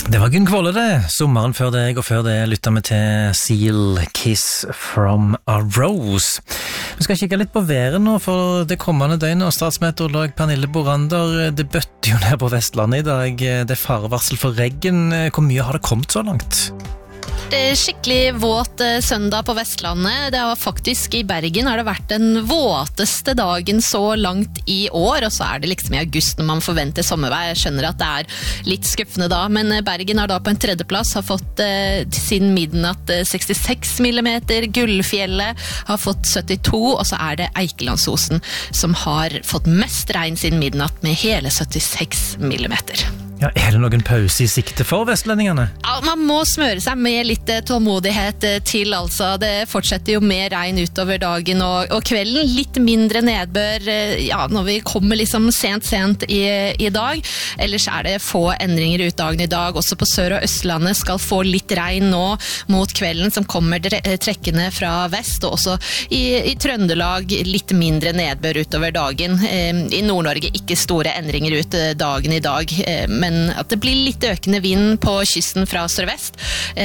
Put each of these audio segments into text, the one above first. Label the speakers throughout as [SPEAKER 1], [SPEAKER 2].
[SPEAKER 1] Det var Gunn Kvolle det, sommeren før deg, og før det lyttet vi til Seal Kiss from a Rose. Vi skal kikke litt på været nå for det kommende døgnet, og statsmeteorolog Pernille Borander, det bøtter jo ned på Vestlandet i dag. Det er farevarsel for regn. Hvor mye har det kommet så langt?
[SPEAKER 2] Det er skikkelig våt søndag på Vestlandet. Det har faktisk i Bergen har det vært den våteste dagen så langt i år, og så er det liksom i august når man forventer sommervær. Jeg skjønner at det er litt skuffende da, men Bergen har da på en tredjeplass har fått siden midnatt 66 millimeter, Gullfjellet har fått 72, og så er det Eikelandsosen som har fått mest regn siden midnatt med hele 76 millimeter.
[SPEAKER 1] Ja, er det noen pause i sikte for vestlendingene?
[SPEAKER 2] Ja, man må smøre seg med litt tålmodighet til, altså. Det fortsetter jo mer regn utover dagen og kvelden. Litt mindre nedbør, ja, når vi kommer liksom sent i dag. Ellers er det få endringer ut dagen i dag. Også på Sør- og Østlandet skal få litt regn nå mot kvelden, som kommer trekkende fra vest. Og også i Trøndelag litt mindre nedbør utover dagen. I Nord-Norge ikke store endringer ut dagen i dag, men at det blir litt økende vind på kysten fra sørvest.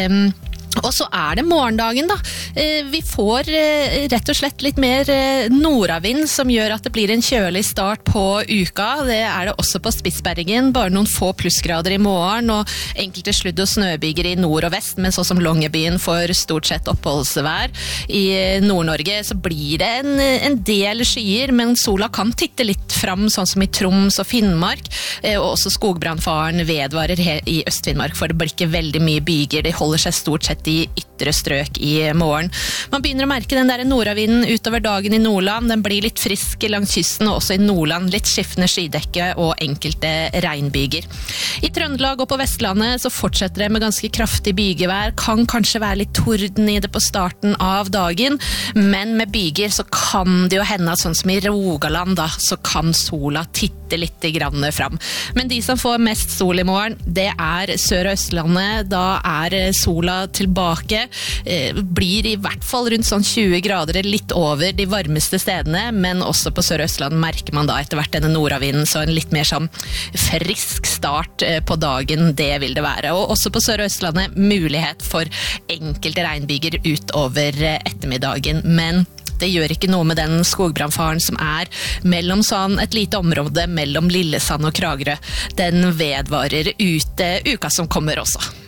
[SPEAKER 2] Og så er det morgendagen da. Vi får rett og slett litt mer nordavind som gjør at det blir en kjølig start på uka. Det er det også på Spitsbergen, bare noen få plussgrader i morgen og enkelte sludd- og snøbyger i nord og vest, men så som Longyearbyen får stort sett oppholdsvær. I Nord-Norge så blir det en del skyer, men sola kan titte litt fram, sånn som i Troms og Finnmark, og også skogbrannfaren vedvarer i Øst-Finnmark, for det blir ikke veldig mye byger. De holder seg stort sett i ytre strøk i morgen. Man begynner å merke den der nordavinden utover dagen i Nordland. Den blir litt frisk langs kysten, og også i Nordland litt skiftende skydekke og enkelte regnbyger. I Trøndelag og på Vestlandet så fortsetter det med ganske kraftig bygevær. Kan kanskje være litt torden i det på starten av dagen, men med byger så kan det jo hende at sånn som i Rogaland da, så kan sola titte litt grann fram. Men de som får mest sol i morgen, det er Sør- og Østlandet. Da er sola tilbake, blir i hvert fall rundt sånn 20 grader, litt over de varmeste stedene, men også på Sør- og Østland merker man da etter hvert denne nordavinden, så en litt mer sånn frisk start på dagen, det vil det være. Og også på Sør- og Østlandet mulighet for enkelte regnbyger utover ettermiddagen, men det gjør ikke noe med den skogbrannfaren som er mellom sånn et lite område mellom Lillesand og Kragerø. Den vedvarer ut uka som kommer også.